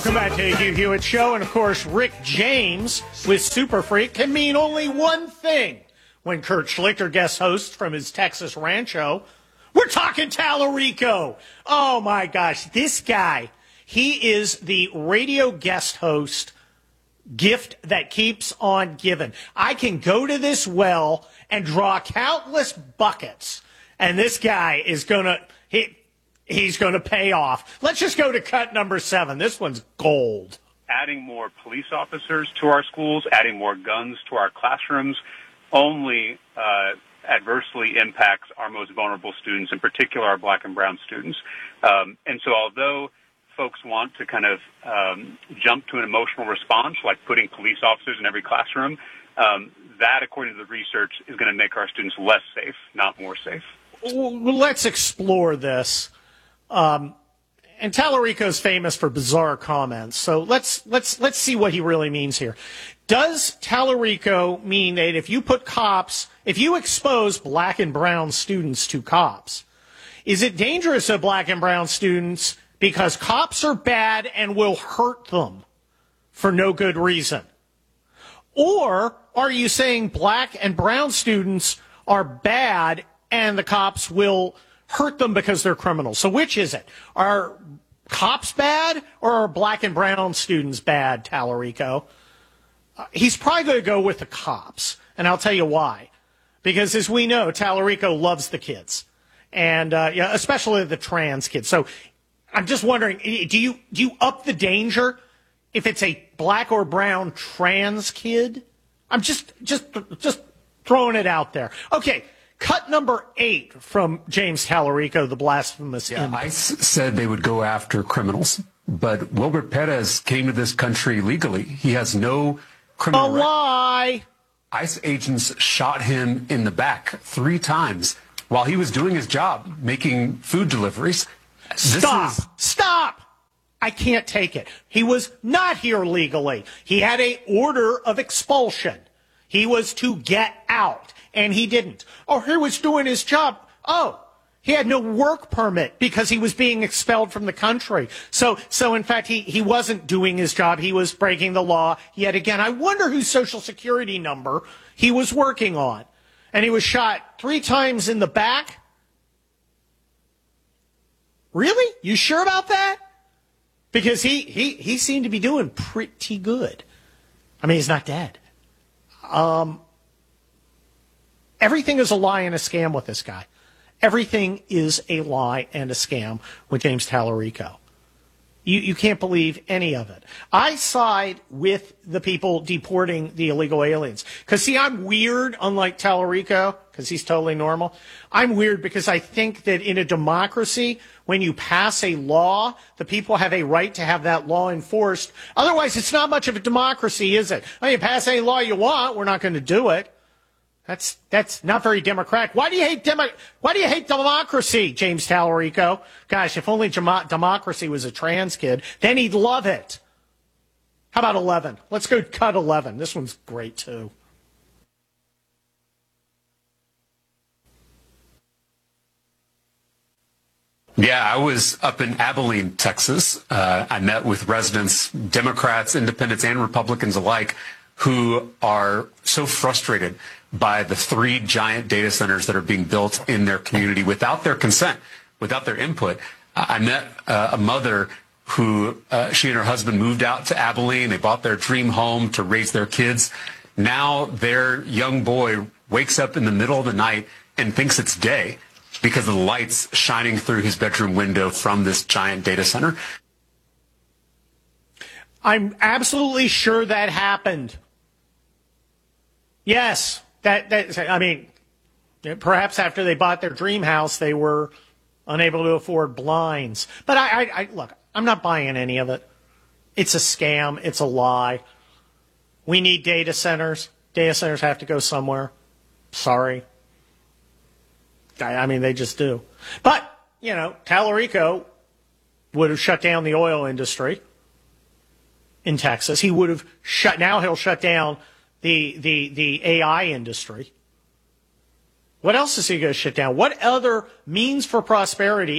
Welcome back to the Hugh Hewitt Show. And, of course, Rick James with Super Freak can mean only one thing when Kurt Schlichter guest hosts from his Texas rancho. We're talking Tallarico. Oh, my gosh. This guy, he is the radio guest host gift that keeps on giving. I can go to this well and draw countless buckets, and this guy is going to... He's going to pay off. Let's just go to cut number 7. This one's gold. Adding more police officers to our schools, adding more guns to our classrooms, only adversely impacts our most vulnerable students, in particular our black and brown students. And so although folks want to kind of jump to an emotional response, like putting police officers in every classroom, that, according to the research, is going to make our students less safe, not more safe. Well, let's explore this. And Tallarico is famous for bizarre comments, so let's see what he really means here. Does Tallarico mean that if you expose black and brown students to cops, is it dangerous to black and brown students because cops are bad and will hurt them for no good reason? Or are you saying black and brown students are bad and the cops will hurt them because they're criminals? So which is it? Are cops bad or are black and brown students bad, Tallarico? He's probably going to go with the cops, and I'll tell you why. Because as we know, Tallarico loves the kids, and especially the trans kids. So I'm just wondering, do you up the danger if it's a black or brown trans kid? I'm just throwing it out there. Okay. Cut number 8 from James Tallarico, the blasphemous image. ICE said they would go after criminals, but Wilbert Perez came to this country legally. He has no criminal record. A lie. ICE agents shot him in the back 3 times while he was doing his job, making food deliveries. Stop! I can't take it. He was not here legally. He had an order of expulsion. He was to get out. And he didn't. Oh, he was doing his job. Oh, he had no work permit because he was being expelled from the country. So in fact, he wasn't doing his job. He was breaking the law yet again. I wonder whose Social Security number he was working on. And he was shot 3 times in the back? Really? You sure about that? Because he seemed to be doing pretty good. I mean, he's not dead. Everything is a lie and a scam with this guy. Everything is a lie and a scam with James Tallarico. You can't believe any of it. I side with the people deporting the illegal aliens. Because, see, I'm weird, unlike Tallarico, because he's totally normal. I'm weird because I think that in a democracy, when you pass a law, the people have a right to have that law enforced. Otherwise, it's not much of a democracy, is it? I mean, pass any law you want, we're not going to do it. That's not very democratic. Why do you hate democracy, James Tallarico? Gosh, if only democracy was a trans kid, then he'd love it. How about 11? Let's go cut 11. This one's great too. Yeah, I was up in Abilene, Texas. I met with residents, Democrats, independents, and Republicans alike, who are so frustrated by the 3 giant data centers that are being built in their community without their consent, without their input. I met a mother who, she and her husband moved out to Abilene. They bought their dream home to raise their kids. Now their young boy wakes up in the middle of the night and thinks it's day because of the lights shining through his bedroom window from this giant data center. I'm absolutely sure that happened. Yes. I mean, perhaps after they bought their dream house, they were unable to afford blinds. But look, I'm not buying any of it. It's a scam. It's a lie. We need data centers. Data centers have to go somewhere. Sorry. I mean, they just do. But, Tallarico would have shut down the oil industry in Texas. He would have he'll shut down the AI industry. What else is he going to shut down? What other means for prosperity